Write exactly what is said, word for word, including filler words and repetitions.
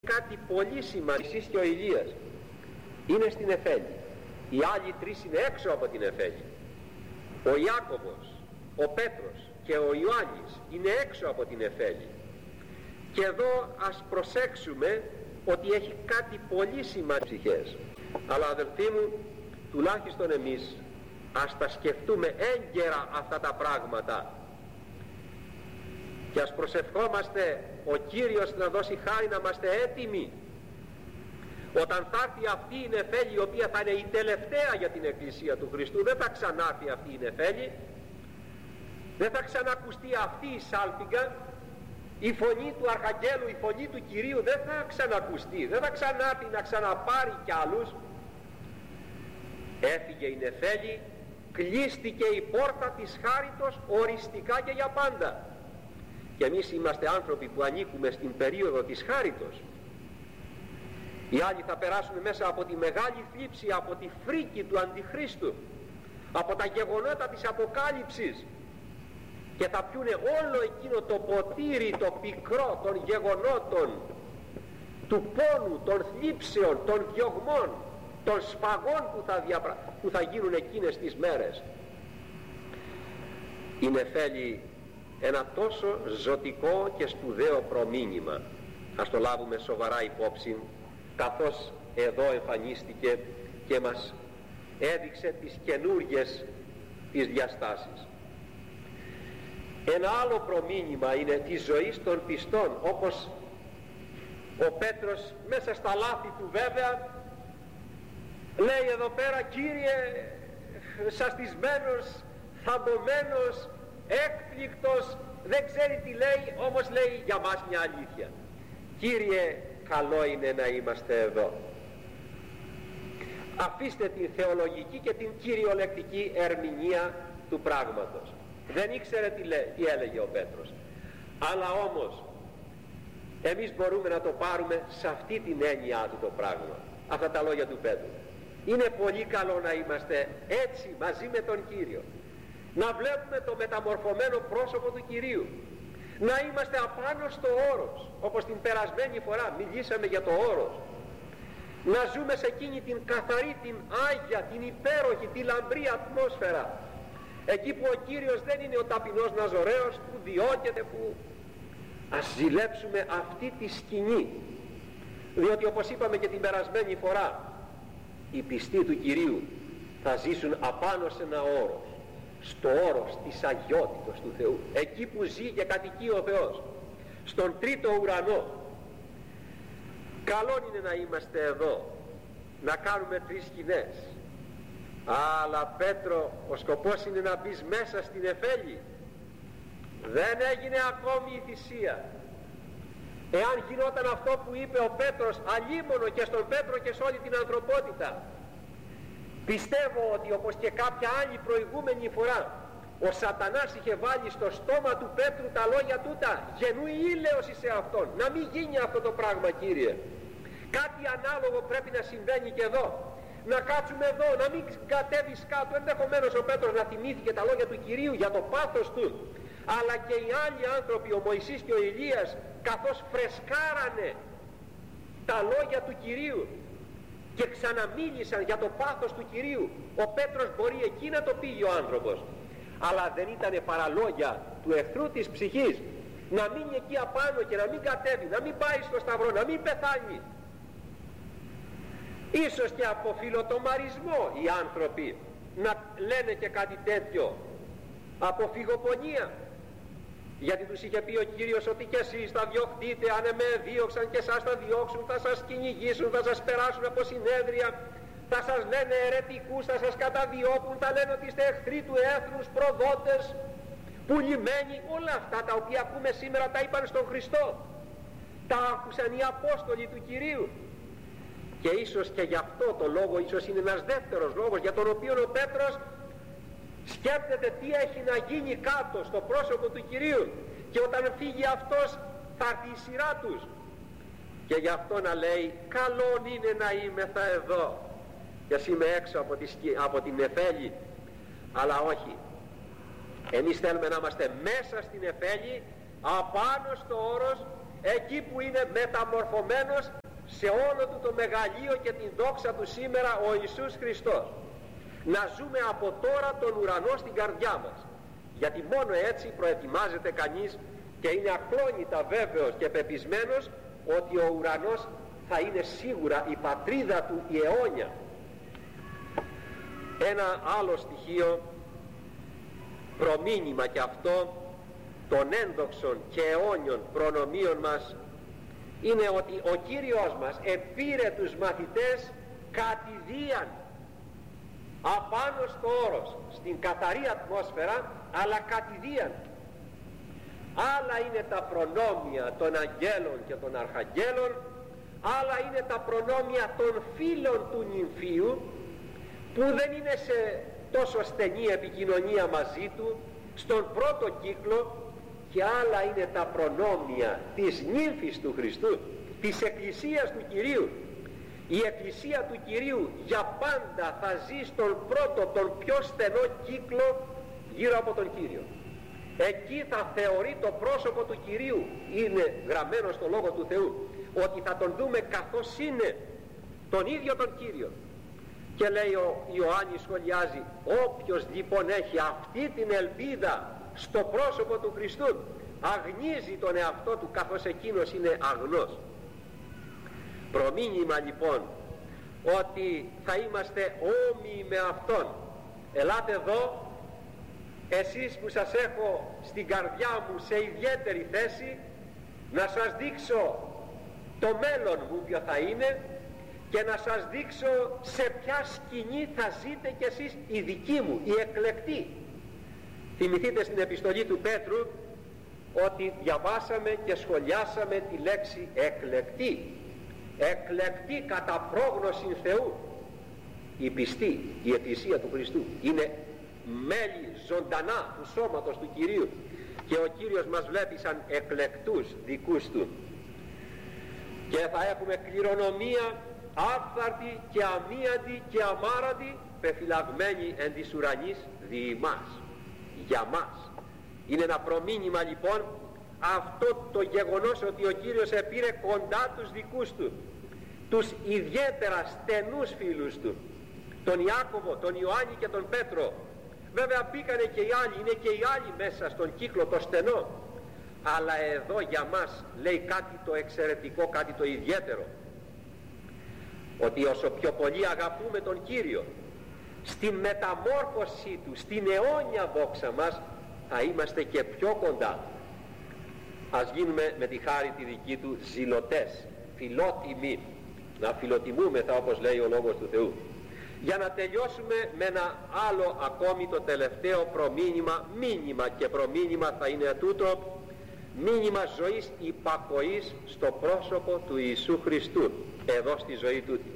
κάτι πολύ σημαντικό. Και ο Ηλίας είναι στην Εφέλη, οι άλλοι τρεις είναι έξω από την Εφέλη. Ο Ιάκωβος, ο Πέτρος και ο Ιωάννης είναι έξω από την Εφέλη. Και εδώ ας προσέξουμε ότι έχει κάτι πολύ σημαντικό ψυχές. Αλλά αδελφοί μου, τουλάχιστον εμείς ας τα σκεφτούμε έγκαιρα αυτά τα πράγματα και ας προσευχόμαστε ο Κύριος να δώσει χάρη να είμαστε έτοιμοι όταν θα έρθει αυτή η νεφέλη, η οποία θα είναι η τελευταία για την Εκκλησία του Χριστού. Δεν θα ξανάρθει αυτή η νεφέλη, δεν θα ξανακουστεί αυτή η σάλπιγγα, η φωνή του Αρχαγγέλου, η φωνή του Κυρίου δεν θα ξανακουστεί, δεν θα ξανάρθει να ξαναπάρει κι άλλους. Έφυγε η νεφέλη, κλείστηκε η πόρτα της χάριτος οριστικά και για πάντα. Και εμείς είμαστε άνθρωποι που ανήκουμε στην περίοδο της χάριτος. Οι άλλοι θα περάσουν μέσα από τη μεγάλη θλίψη, από τη φρίκη του Αντιχρίστου, από τα γεγονότα της Αποκάλυψης, και θα πιούνε όλο εκείνο το ποτήρι, το πικρό των γεγονότων, του πόνου, των θλίψεων, των διωγμών, των σφαγών που θα, διαπρα... που θα γίνουν εκείνες τις μέρες. Η νεφέλη ένα τόσο ζωτικό και σπουδαίο προμήνυμα. Ας το λάβουμε σοβαρά υπόψη, καθώς εδώ εμφανίστηκε και μας έδειξε τις καινούργιες τις διαστάσεις. Ένα άλλο προμήνυμα είναι της ζωής των πιστών, όπως ο Πέτρος μέσα στα λάθη του βέβαια λέει εδώ πέρα: Κύριε, σαστισμένος, θαμπομένος, έκπληκτος, δεν ξέρει τι λέει, όμως λέει για μας μια αλήθεια. Κύριε, καλό είναι να είμαστε εδώ. Αφήστε την θεολογική και την κυριολεκτική ερμηνεία του πράγματος. Δεν ήξερε τι, λέ, τι έλεγε ο Πέτρος, αλλά όμως εμείς μπορούμε να το πάρουμε σε αυτή την έννοια του το πράγμα, αυτά τα λόγια του Πέτρου. Είναι πολύ καλό να είμαστε έτσι μαζί με τον Κύριο, να βλέπουμε το μεταμορφωμένο πρόσωπο του Κυρίου, να είμαστε απάνω στο όρος, όπως την περασμένη φορά μιλήσαμε για το όρος, να ζούμε σε εκείνη την καθαρή, την άγια, την υπέροχη, τη λαμπρή ατμόσφαιρα, εκεί που ο Κύριος δεν είναι ο ταπεινός Ναζωραίος που διώκεται, που ας ζηλέψουμε αυτή τη σκηνή, διότι όπως είπαμε και την περασμένη φορά, οι πιστοί του Κυρίου θα ζήσουν απάνω σε ένα όρος, στο όρος της αγιότητος του Θεού, εκεί που ζει και κατοικεί ο Θεός, στον τρίτο ουρανό. Καλό είναι να είμαστε εδώ, να κάνουμε τρεις σκηνές, αλλά Πέτρο, ο σκοπός είναι να μπεις μέσα στην Εφέλη. Δεν έγινε ακόμη η θυσία. Εάν γινόταν αυτό που είπε ο Πέτρος, αλίμονο και στον Πέτρο και σε όλη την ανθρωπότητα, πιστεύω ότι όπως και κάποια άλλη προηγούμενη φορά, ο Σατανάς είχε βάλει στο στόμα του Πέτρου τα λόγια τούτα: γεννούει ήλαιος σε αυτόν. Να μην γίνει αυτό το πράγμα, Κύριε. Κάτι ανάλογο πρέπει να συμβαίνει και εδώ. Να κάτσουμε εδώ, να μην κατέβεις κάτω. Ενδεχομένως ο Πέτρος να θυμήθηκε τα λόγια του Κυρίου για το πάθος του, αλλά και οι άλλοι άνθρωποι, ο Μωυσής και ο Ηλίας, καθώς φρεσκάρανε τα λόγια του Κυρίου και ξαναμίλησαν για το πάθος του Κυρίου, ο Πέτρος μπορεί εκεί να το πήγε ο άνθρωπος, αλλά δεν ήταν παραλόγια του εχθρού της ψυχής να μείνει εκεί απάνω και να μην κατέβει, να μην πάει στο σταυρό, να μην πεθάνει. Ίσως και από φιλοτομαρισμό οι άνθρωποι να λένε και κάτι τέτοιο, από φυγοπονία, γιατί τους είχε πει ο Κύριος ότι και εσείς θα διωχτείτε, αν με δίωξαν και εσάς θα διώξουν, θα σας κυνηγήσουν, θα σας περάσουν από συνέδρια, θα σας λένε αιρετικούς, θα σας καταδιώκουν, θα λένε ότι είστε εχθροί του έθνους, προδότες, πουλημένοι. Όλα αυτά τα οποία ακούμε σήμερα τα είπαν στον Χριστό, τα άκουσαν οι Απόστολοι του Κυρίου. Και ίσως και γι' αυτό το λόγο, ίσως είναι ένας δεύτερος λόγος για τον οποίο ο Πέτρος σκέπτεται τι έχει να γίνει κάτω στο πρόσωπο του Κυρίου, και όταν φύγει αυτός θα έρθει η σειρά τους, και γι' αυτό να λέει: καλόν είναι να είμαι θα εδώ, και ας είμαι έξω από, τη, από την Εφέλη. Αλλά όχι, εμείς θέλουμε να είμαστε μέσα στην Εφέλη, απάνω στο όρος, εκεί που είναι μεταμορφωμένος σε όλο του το μεγαλείο και την δόξα του σήμερα ο Ιησούς Χριστός. Να ζούμε από τώρα τον ουρανό στην καρδιά μας, γιατί μόνο έτσι προετοιμάζεται κανείς και είναι ακλόνητα βέβαιος και πεπισμένος ότι ο ουρανός θα είναι σίγουρα η πατρίδα του η αιώνια. Ένα άλλο στοιχείο, προμήνυμα και αυτό των ένδοξων και αιώνιων προνομίων μας, είναι ότι ο Κύριος μας επήρε τους μαθητές κατηδίαν απάνω στο όρος, στην καθαρή ατμόσφαιρα, αλλά κατηδίαν. Άλλα είναι τα προνόμια των αγγέλων και των αρχαγγέλων, άλλα είναι τα προνόμια των φίλων του νυμφίου, που δεν είναι σε τόσο στενή επικοινωνία μαζί του στον πρώτο κύκλο, και άλλα είναι τα προνόμια της νύμφης του Χριστού, της Εκκλησίας του Κυρίου. Η Εκκλησία του Κυρίου για πάντα θα ζει στον πρώτο, τον πιο στενό κύκλο γύρω από τον Κύριο. Εκεί θα θεωρεί το πρόσωπο του Κυρίου, είναι γραμμένο στο Λόγο του Θεού, ότι θα τον δούμε καθώς είναι, τον ίδιο τον Κύριο. Και λέει ο Ιωάννης, σχολιάζει, όποιος λοιπόν έχει αυτή την ελπίδα στο πρόσωπο του Χριστού, αγνίζει τον εαυτό του καθώς εκείνος είναι αγνός. Προμήνυμα λοιπόν ότι θα είμαστε όμοιοι με Αυτόν. Ελάτε εδώ, εσείς που σας έχω στην καρδιά μου σε ιδιαίτερη θέση, να σας δείξω το μέλλον μου ποιο θα είναι και να σας δείξω σε ποια σκηνή θα ζείτε κι εσείς οι δικοί μου, οι εκλεκτοί. Θυμηθείτε στην επιστολή του Πέτρου ότι διαβάσαμε και σχολιάσαμε τη λέξη εκλεκτή. Εκλεκτή κατά πρόγνωση Θεού. Η πιστή, η Εκκλησία του Χριστού, είναι μέλη ζωντανά του σώματος του Κυρίου, και ο Κύριος μας βλέπει σαν εκλεκτούς δικούς του. Και θα έχουμε κληρονομία άφθαρτη και αμίαντη και αμάραντη, πεφυλαγμένη εν της ουρανής δι' ημάς, για μας. Είναι ένα προμήνυμα λοιπόν αυτό το γεγονός ότι ο Κύριος επήρε κοντά τους δικούς του, τους ιδιαίτερα στενούς φίλους του, τον Ιάκωβο, τον Ιωάννη και τον Πέτρο. Βέβαια μπήκανε και οι άλλοι, είναι και οι άλλοι μέσα στον κύκλο το στενό, αλλά εδώ για μας λέει κάτι το εξαιρετικό, κάτι το ιδιαίτερο, ότι όσο πιο πολύ αγαπούμε τον Κύριο, στην μεταμόρφωση του, στην αιώνια δόξα μας, θα είμαστε και πιο κοντά. Ας γίνουμε με τη χάρη τη δική του ζηλωτές, φιλότιμοι, να φιλοτιμούμεθα όπως λέει ο Λόγος του Θεού. Για να τελειώσουμε με ένα άλλο ακόμη, το τελευταίο προμήνυμα, μήνυμα και προμήνυμα θα είναι τούτο, μήνυμα ζωής υπακοής στο πρόσωπο του Ιησού Χριστού, εδώ στη ζωή τούτη.